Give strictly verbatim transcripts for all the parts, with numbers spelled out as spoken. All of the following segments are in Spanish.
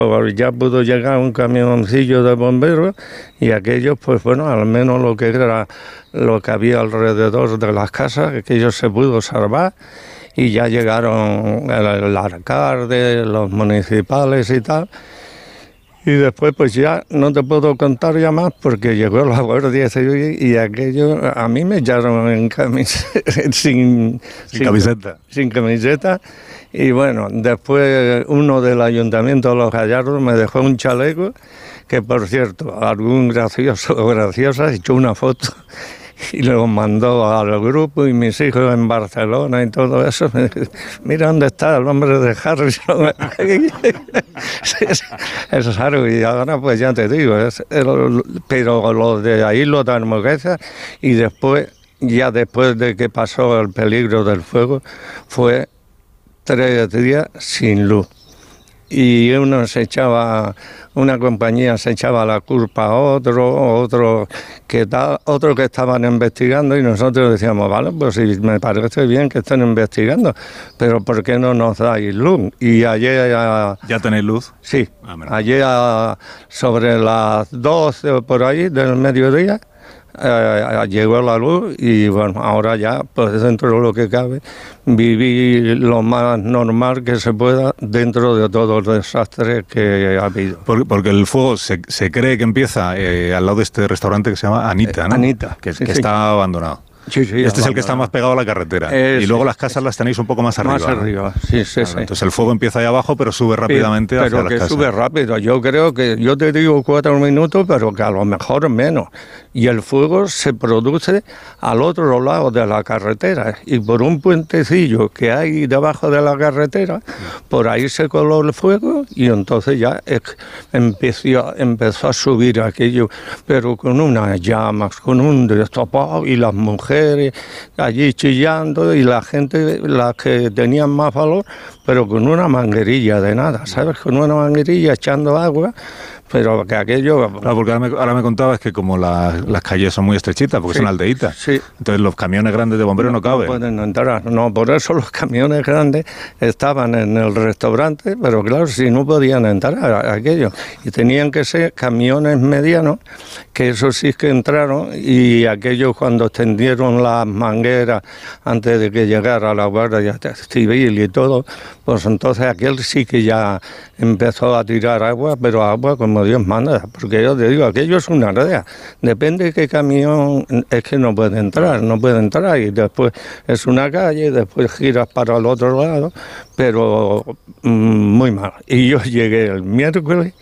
Ya pudo llegar un camioncillo de bomberos y aquellos, pues bueno, al menos lo que era lo que había alrededor de las casas, aquello se pudo salvar y ya llegaron el, el alcalde, los municipales y tal. Y después pues ya no te puedo contar ya más porque llegó la Guardia Civil y aquello a mí me echaron en camiseta, sin, sin, sin camiseta. Sin camiseta. Y bueno, después uno del Ayuntamiento de Los Gallardos me dejó un chaleco que, por cierto, algún gracioso o graciosa echó una foto y lo mandó al grupo y mis hijos en Barcelona y todo eso. Me dijo, mira dónde está el hombre de Harrison. Es raro y ahora pues ya te digo, es el, pero lo de ahí lo de Almugueza y después, ya después de que pasó el peligro del fuego, fue tres días sin luz. Y uno se echaba, una compañía se echaba la culpa a otro, otro que tal, otro que estaban investigando y nosotros decíamos, vale, pues sí, me parece bien que estén investigando, pero ¿por qué no nos dais luz? Y ayer... A, ¿Ya tenéis luz? Sí, ah, ayer a, sobre las doce o por ahí del mediodía, Eh, llegó la luz y bueno, ahora ya, pues dentro de lo que cabe, vivir lo más normal que se pueda dentro de todo el desastre que ha habido. Porque, porque el fuego se, se cree que empieza eh, al lado de este restaurante que se llama Anita, ¿no? Anita. Que, sí, que sí. está abandonado. Sí, sí, este es el que está más pegado a la carretera. Eh, y luego sí, las casas las tenéis un poco más arriba. Más arriba, ¿no? sí, sí, claro, sí. Entonces el fuego empieza ahí abajo, pero sube rápidamente pero, hacia pero las que casas. sube rápido. Yo creo que, yo te digo cuatro minutos, pero que a lo mejor menos. Y el fuego se produce al otro lado de la carretera. Y por un puentecillo que hay debajo de la carretera, por ahí se coló el fuego y entonces ya empezó, empezó a subir aquello, pero con unas llamas, con un destapado y las mujeres allí chillando y la gente, las que tenían más valor, pero con una manguerilla de nada, ¿sabes? Con una manguerilla echando agua, pero que aquello... Claro, porque ahora me, ahora me contabas que como la, las calles son muy estrechitas, porque sí, son aldeitas, sí. entonces los camiones grandes de bomberos no, no caben. No pueden entrar, no, por eso los camiones grandes estaban en el restaurante, pero claro, si no podían entrar a aquello, y tenían que ser camiones medianos, que eso sí que entraron, y aquellos cuando extendieron las mangueras antes de que llegara la Guardia Civil y todo, pues entonces aquel sí que ya empezó a tirar agua, pero agua como Dios manda, porque yo te digo, aquello es una aldea, depende de qué camión, es que no puede entrar, no puede entrar, y después es una calle, después giras para el otro lado, pero mmm, muy mal. Y yo llegué el miércoles,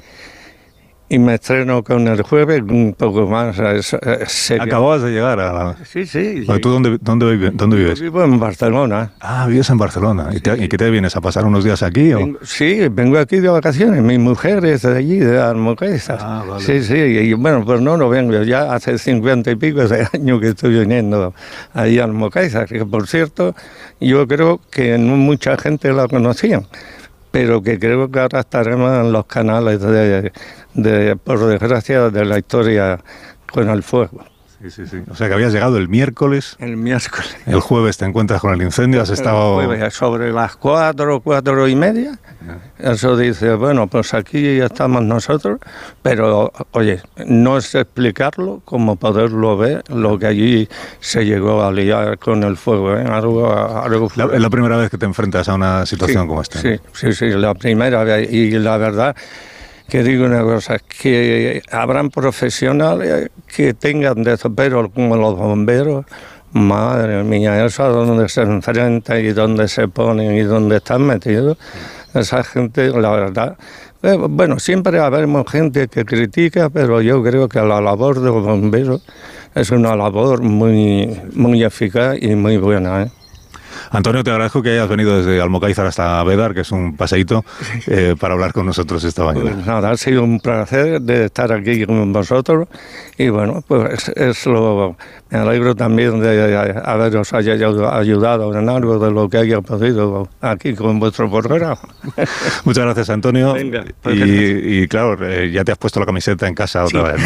y me estreno con el jueves un poco más. Serio. Acababas de llegar a la... Sí, sí. ¿Tú dónde, dónde, vives? dónde vives? Yo vivo en Barcelona. Ah, vives en Barcelona. ¿Y, te, ¿Y qué te vienes? ¿A pasar unos días aquí? Vengo, o? Sí, vengo aquí de vacaciones. Mi mujer es de allí, de Almugueza. Ah, vale. Sí, sí. Y bueno, pues no, no vengo. Ya hace cincuenta y pico de años que estoy viniendo ahí a Almugueza. Que por cierto, yo creo que no mucha gente la conocía, pero que creo que ahora estaremos en los canales de, de, por desgracia, de la historia con el fuego. Sí, sí, sí. O sea que habías llegado el miércoles. El miércoles. El jueves te encuentras con el incendio, has estado... El jueves, sobre las cuatro, cuatro y media. Eso dice, bueno, pues aquí estamos nosotros, pero, oye, no es explicarlo como poderlo ver, lo que allí se llegó a liar con el fuego, ¿eh? Algo, algo la, es la primera vez que te enfrentas a una situación sí, como esta. Sí, sí, sí, la primera vez. Y la verdad, que digo una cosa, que habrán profesionales que tengan de pero como los bomberos. Madre mía, eso a donde se enfrentan y donde se ponen y donde están metidos, esa gente, la verdad, eh, bueno, siempre habremos gente que critica, pero yo creo que la labor de los bomberos es una labor muy, muy eficaz y muy buena, ¿eh? Antonio, te agradezco que hayas venido desde Almucaízar hasta Bédar, que es un paseíto, eh, para hablar con nosotros esta mañana. Pues nada, ha sido un placer de estar aquí con vosotros y bueno, pues es lo, me alegro también de haberos ayudado en algo de lo que haya podido aquí con vuestro programa. Muchas gracias, Antonio. Venga, pues y, y claro, eh, ya te has puesto la camiseta en casa otra sí. vez,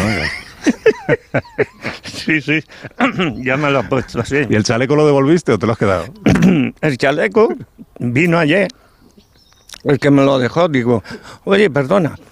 ¿no? Sí, sí, ya me lo he puesto, sí. ¿Y el chaleco lo devolviste o te lo has quedado? El chaleco vino ayer, el que me lo dejó, digo, oye, perdona,